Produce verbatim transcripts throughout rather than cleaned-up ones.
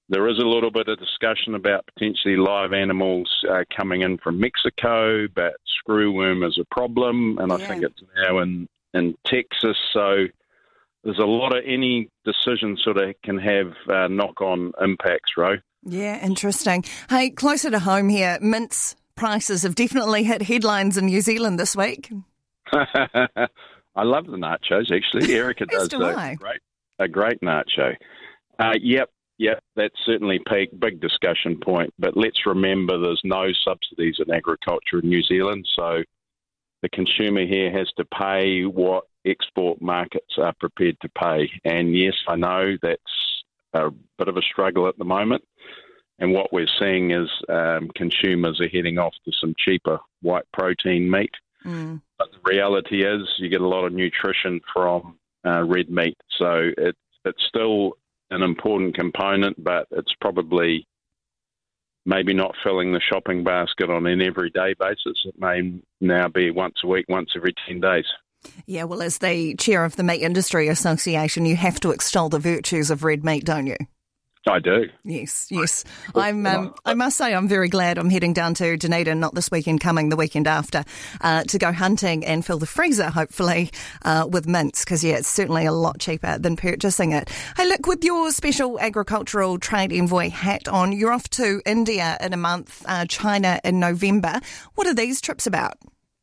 There is a little bit of discussion about potentially live animals uh, coming in from Mexico, but screwworm is a problem, and Yeah. I think it's now in, in Texas. So there's a lot of any decision sort of can have uh, knock-on impacts, Ro. Yeah, interesting. Hey, closer to home here, mince prices have definitely hit headlines in New Zealand this week. I love the nachos, actually. Erica As does do a I. great, a great nacho. Uh, yep, yep, that's certainly a big, big discussion point. But let's remember there's no subsidies in agriculture in New Zealand, so the consumer here has to pay what export markets are prepared to pay. And yes, I know that's a bit of a struggle at the moment. And what we're seeing is um, consumers are heading off to some cheaper white protein meat. Mm. But the reality is you get a lot of nutrition from uh, red meat. So it, it's still an important component, but it's probably maybe not filling the shopping basket on an everyday basis. It may now be once a week, once every ten days. Yeah, well, as the chair of the Meat Industry Association, you have to extol the virtues of red meat, don't you? I do. Yes, yes. I'm. Um, I must say, I'm very glad I'm heading down to Dunedin, not this weekend coming, the weekend after, uh, to go hunting and fill the freezer, hopefully, uh, with mince, because, yeah, it's certainly a lot cheaper than purchasing it. Hey, look, with your special agricultural trade envoy hat on, you're off to India in a month, uh, China in November. What are these trips about?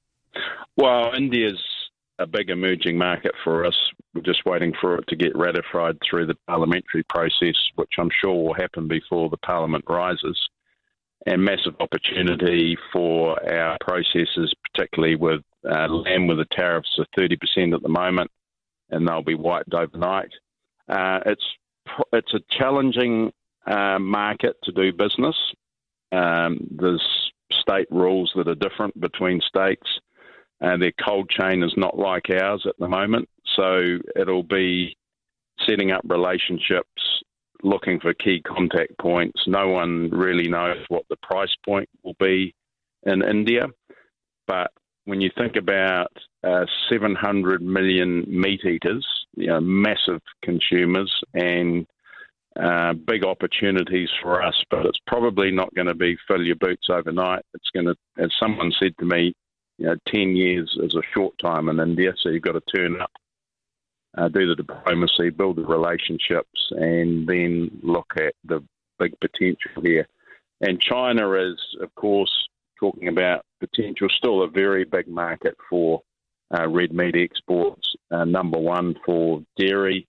Well, India's a big emerging market for us. We're just waiting for it to get ratified through the parliamentary process, which I'm sure will happen before the parliament rises. And massive opportunity for our processors, particularly with uh, lamb, with the tariffs of thirty percent at the moment, and they'll be wiped overnight. Uh, it's it's a challenging uh, market to do business. Um, there's state rules that are different between states. Uh, their cold chain is not like ours at the moment, so it'll be setting up relationships, looking for key contact points. No one really knows what the price point will be in India, but when you think about uh, seven hundred million meat eaters, you know, massive consumers and uh, big opportunities for us, but it's probably not going to be fill your boots overnight. It's going to, as someone said to me, you know, ten years is a short time in India, so you've got to turn up, uh, do the diplomacy, build the relationships, and then look at the big potential here. And China is, of course, talking about potential, still a very big market for uh, red meat exports, uh, number one for dairy.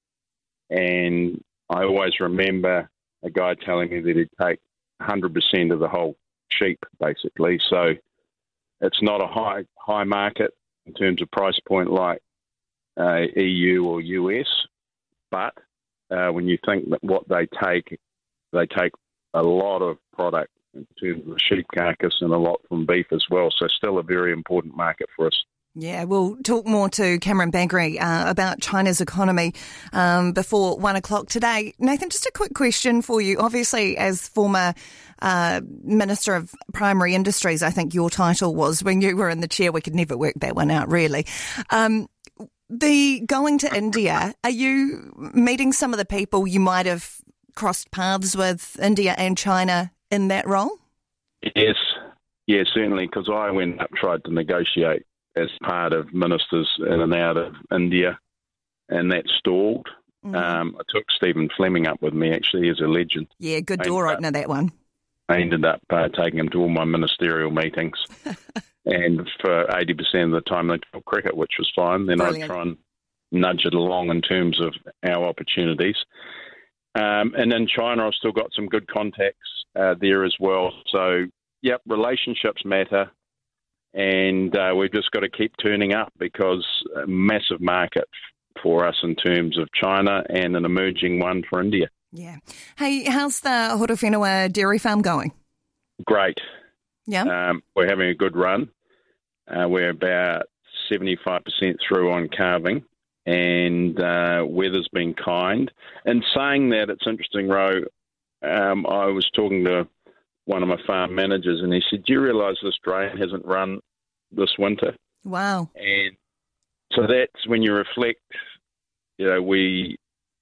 And I always remember a guy telling me that he'd take one hundred percent of the whole sheep, basically. So it's not a high high market in terms of price point like uh, E U or U S, but uh, when you think that what they take, they take a lot of product in terms of the sheep carcass and a lot from beef as well. So still a very important market for us. Yeah, we'll talk more to Cameron Bagri uh, about China's economy um, before one o'clock today. Nathan, just a quick question for you. Obviously, as former uh, Minister of Primary Industries, I think your title was when you were in the chair. We could never work that one out, really. Um, the going to India, are you meeting some of the people you might have crossed paths with, India and China, in that role? Yes, yeah, certainly, because I went up, tried to negotiate as part of ministers in and out of India, and that stalled. Mm-hmm. Um, I took Stephen Fleming up with me, actually, as a legend. Yeah, good door opener, that one. I ended up uh, taking him to all my ministerial meetings. And for eighty percent of the time, they talked cricket, which was fine. Then Brilliant. I'd try and nudge it along in terms of our opportunities. Um, and in China, I've still got some good contacts uh, there as well. So, yep, relationships matter. And uh, we've just got to keep turning up because a massive market for us in terms of China and an emerging one for India. Yeah. Hey, how's the Horowhenua dairy farm going? Great. Yeah. Um, we're having a good run. Uh, we're about seventy-five percent through on calving, and uh, weather's been kind. In saying that, it's interesting, Ro, um, I was talking to one of my farm managers, and he said, do you realise this drain hasn't run this winter? Wow. And so that's when you reflect, you know, we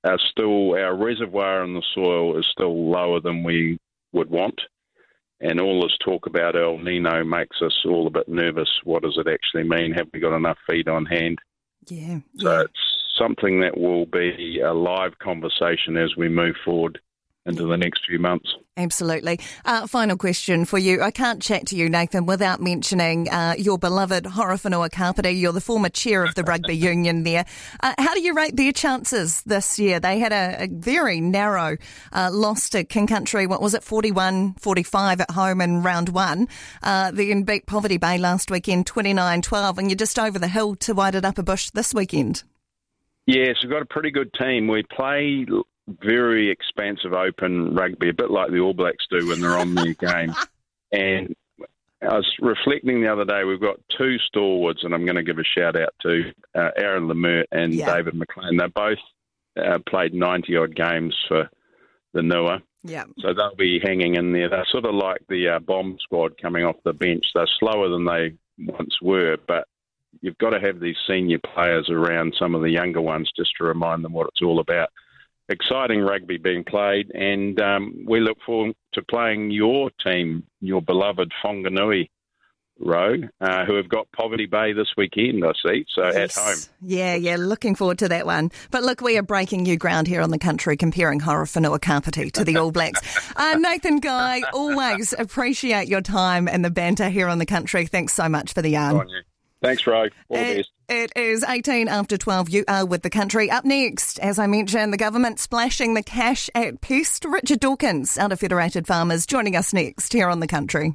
are still, our reservoir in the soil is still lower than we would want. And all this talk about El Nino makes us all a bit nervous. What does it actually mean? Have we got enough feed on hand? Yeah. So yeah. it's something that will be a live conversation as we move forward into the next few months. Absolutely. Uh, final question for you. I can't chat to you, Nathan, without mentioning uh, your beloved Horowhenua Kapiti. You're the former chair of the rugby union there. Uh, how do you rate their chances this year? They had a, a very narrow uh, loss to King Country. What was it, forty-one forty-five at home in round one. Uh, then beat Poverty Bay last weekend, twenty-nine twelve, and you're just over the hill to Wairarapa this weekend. Yes, we've got a pretty good team. We play very expansive open rugby, a bit like the All Blacks do when they're on their game. And I was reflecting the other day, we've got two stalwarts, and I'm going to give a shout out to uh, Aaron Lemert and yeah. David McLean. They both uh, played ninety-odd games for the N U A. Yeah. So they'll be hanging in there. They're sort of like the uh, bomb squad coming off the bench. They're slower than they once were, but you've got to have these senior players around some of the younger ones just to remind them what it's all about. Exciting rugby being played, and um, we look forward to playing your team, your beloved Whanganui Rogue, uh, who have got Poverty Bay this weekend, I see, so yes. at home. Yeah, yeah, looking forward to that one. But look, we are breaking new ground here on the country, comparing Horowhenua Kapiti to the All Blacks. uh, Nathan Guy, always appreciate your time and the banter here on the country. Thanks so much for the yarn. On you. Thanks, Rogue. All the it, best. It is eighteen after twelve. You are with the country. Up next, as I mentioned, the government splashing the cash at pest. Richard Dawkins, out of Federated Farmers, joining us next here on the country.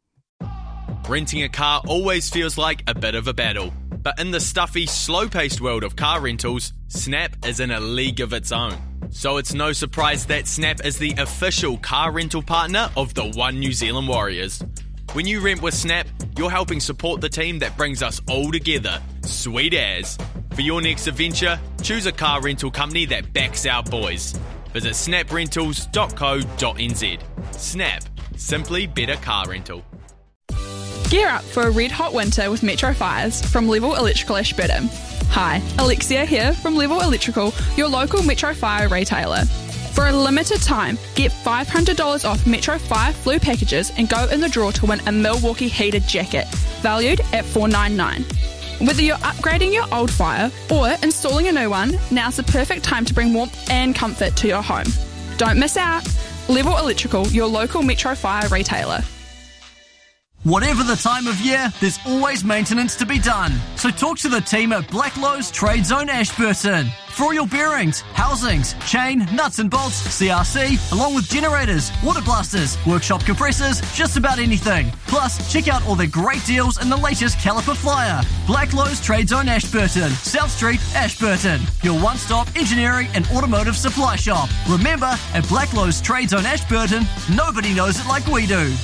Renting a car always feels like a bit of a battle. But in the stuffy, slow-paced world of car rentals, Snap is in a league of its own. So it's no surprise that Snap is the official car rental partner of the One New Zealand Warriors. When you rent with Snap, you're helping support the team that brings us all together. Sweet as. For your next adventure, choose a car rental company that backs our boys. Visit snap rentals dot co dot n z. Snap. Simply better car rental. Gear up for a red-hot winter with Metro Fires from Level Electrical Ashburton. Hi, Alexia here from Level Electrical, your local Metro Fire retailer. For a limited time, get five hundred dollars off Metro Fire flu packages and go in the draw to win a Milwaukee heated jacket, valued at four dollars and ninety-nine cents. Whether you're upgrading your old fire or installing a new one, now's the perfect time to bring warmth and comfort to your home. Don't miss out. Level Electrical, your local Metro Fire retailer. Whatever the time of year, there's always maintenance to be done. So talk to the team at Blacklowe's Trade Zone Ashburton. For all your bearings, housings, chain, nuts and bolts, C R C, along with generators, water blasters, workshop compressors, just about anything. Plus, check out all the great deals in the latest caliper flyer. Blacklowe's Trade Zone Ashburton, South Street, Ashburton. Your one-stop engineering and automotive supply shop. Remember, at Blacklowe's Trade Zone Ashburton, nobody knows it like we do.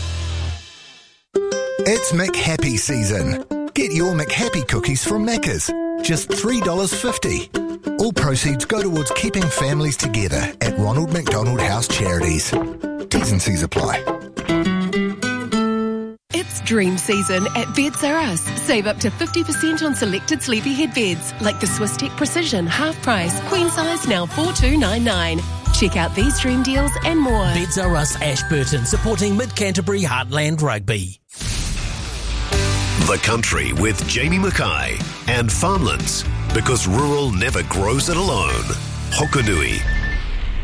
It's McHappy season. Get your McHappy cookies from Macca's. Just three dollars fifty. All proceeds go towards keeping families together at Ronald McDonald House Charities. T's and C's apply. It's dream season at Beds R Us. Save up to fifty percent on selected sleepyhead beds, like the Swiss Tech Precision half price, queen size now four thousand two hundred ninety-nine dollars. Check out these dream deals and more. Beds R Us Ashburton, supporting Mid-Canterbury Heartland Rugby. The Country with Jamie Mackay and Farmlands, because rural never grows it alone. Hokanui.